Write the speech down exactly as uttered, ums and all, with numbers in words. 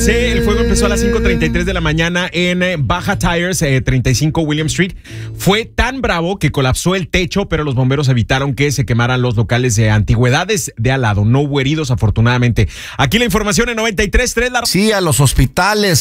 Sí, el fuego empezó a las cinco treinta y tres de la mañana en eh, Baja Tires, eh, treinta y cinco William Street. Fue tan bravo que colapsó el techo, pero los bomberos evitaron que se quemaran los locales de antigüedades de al lado. No hubo heridos, afortunadamente. Aquí la información en noventa y tres tres. La... Sí, a los hospitales.